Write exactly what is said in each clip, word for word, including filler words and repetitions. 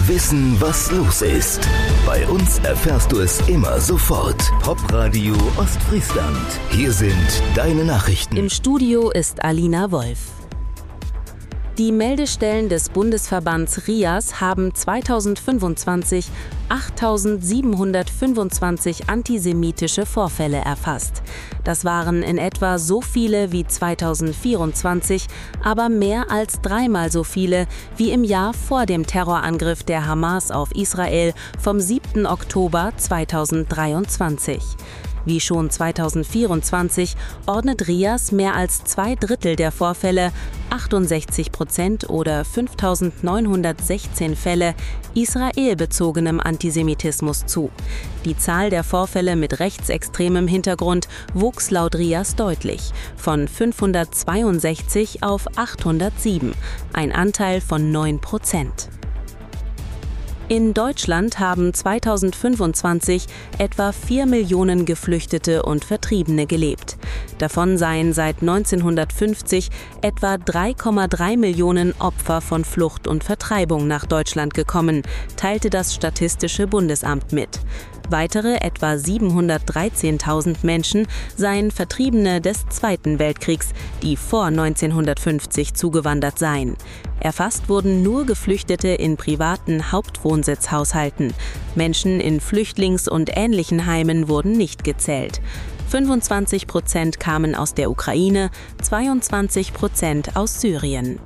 Wissen, was los ist. Bei uns erfährst du es immer sofort. Popradio Ostfriesland. Hier sind deine Nachrichten. Im Studio ist Alina Wolf. Die Meldestellen des Bundesverbands R I A S haben zweitausendfünfundzwanzig achttausendsiebenhundertfünfundzwanzig antisemitische Vorfälle erfasst. Das waren in etwa so viele wie zweitausendvierundzwanzig, aber mehr als dreimal so viele wie im Jahr vor dem Terrorangriff der Hamas auf Israel vom siebten Oktober zweitausenddreiundzwanzig. Wie schon zweitausendvierundzwanzig ordnet R I A S mehr als zwei Drittel der Vorfälle, achtundsechzig Prozent oder fünftausendneunhundertsechzehn Fälle, israelbezogenem Antisemitismus zu. Die Zahl der Vorfälle mit rechtsextremem Hintergrund wuchs laut R I A S deutlich, von fünfhundertzweiundsechzig auf achthundertsieben, ein Anteil von neun Prozent. In Deutschland haben zweitausendfünfundzwanzig etwa vier Millionen Geflüchtete und Vertriebene gelebt. Davon seien seit neunzehnhundertfünfzig etwa drei Komma drei Millionen Opfer von Flucht und Vertreibung nach Deutschland gekommen, teilte das Statistische Bundesamt mit. Weitere etwa siebenhundertdreizehntausend Menschen seien Vertriebene des Zweiten Weltkriegs, die vor neunzehnhundertfünfzig zugewandert seien. Erfasst wurden nur Geflüchtete in privaten Hauptwohnsitzhaushalten. Menschen in Flüchtlings- und ähnlichen Heimen wurden nicht gezählt. fünfundzwanzig Prozent kamen aus der Ukraine, zweiundzwanzig Prozent aus Syrien.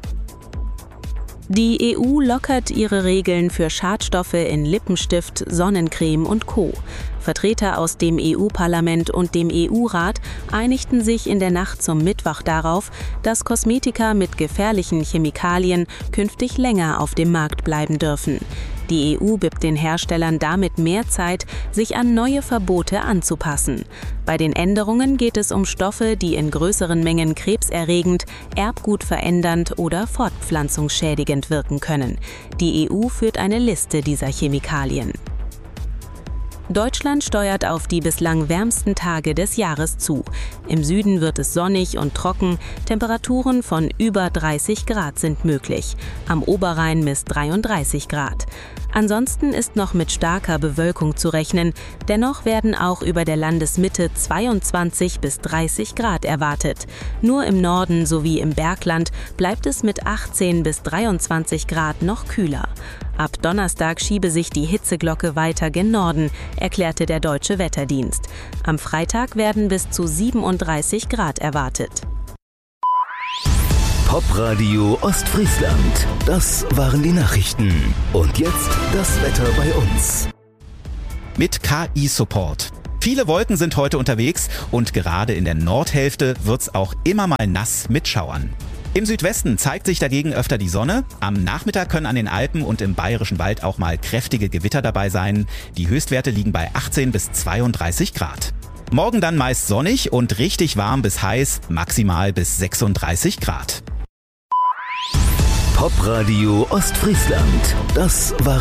Die E U lockert ihre Regeln für Schadstoffe in Lippenstift, Sonnencreme und Co. Vertreter aus dem E U-Parlament und dem E U-Rat einigten sich in der Nacht zum Mittwoch darauf, dass Kosmetika mit gefährlichen Chemikalien künftig länger auf dem Markt bleiben dürfen. Die E U gibt den Herstellern damit mehr Zeit, sich an neue Verbote anzupassen. Bei den Änderungen geht es um Stoffe, die in größeren Mengen krebserregend, erbgutverändernd oder fortpflanzungsschädigend wirken können. Die E U führt eine Liste dieser Chemikalien. Deutschland steuert auf die bislang wärmsten Tage des Jahres zu. Im Süden wird es sonnig und trocken, Temperaturen von über dreißig Grad sind möglich. Am Oberrhein misst dreiunddreißig Grad. Ansonsten ist noch mit starker Bewölkung zu rechnen, dennoch werden auch über der Landesmitte zweiundzwanzig bis dreißig Grad erwartet. Nur im Norden sowie im Bergland bleibt es mit achtzehn bis dreiundzwanzig Grad noch kühler. Ab Donnerstag schiebe sich die Hitzeglocke weiter gen Norden, erklärte der Deutsche Wetterdienst. Am Freitag werden bis zu siebenunddreißig Grad erwartet. Popradio Ostfriesland. Das waren die Nachrichten. Und jetzt das Wetter bei uns. Mit K I-Support. Viele Wolken sind heute unterwegs und gerade in der Nordhälfte wird's auch immer mal nass mit Schauern. Im Südwesten zeigt sich dagegen öfter die Sonne. Am Nachmittag können an den Alpen und im Bayerischen Wald auch mal kräftige Gewitter dabei sein. Die Höchstwerte liegen bei achtzehn bis zweiunddreißig Grad. Morgen dann meist sonnig und richtig warm bis heiß, maximal bis sechsunddreißig Grad. Popradio Ostfriesland. Das war